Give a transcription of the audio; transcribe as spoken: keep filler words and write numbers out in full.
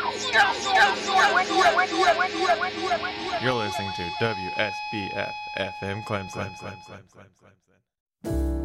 You're listening to W S B F F M Clemson. Clemson. Clemson. Clemson.